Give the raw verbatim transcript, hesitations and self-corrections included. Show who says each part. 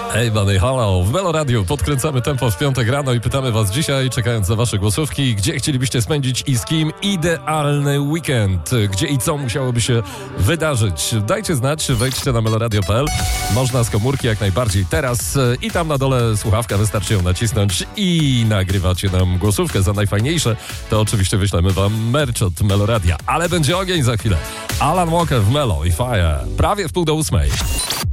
Speaker 1: Hej, Bunny, halo, w Melo Radio podkręcamy tempo w piątek rano i pytamy was dzisiaj, czekając na wasze głosówki, gdzie chcielibyście spędzić i z kim idealny weekend, gdzie i co musiałoby się wydarzyć. Dajcie znać, wejdźcie na meloradio kropka p l, można z komórki jak najbardziej teraz i tam na dole słuchawka, wystarczy ją nacisnąć i nagrywacie nam głosówkę. Za najfajniejsze to oczywiście wyślemy wam merch od Meloradia, ale będzie ogień za chwilę. Alan Walker w Melo i Fire, prawie w pół do ósmej.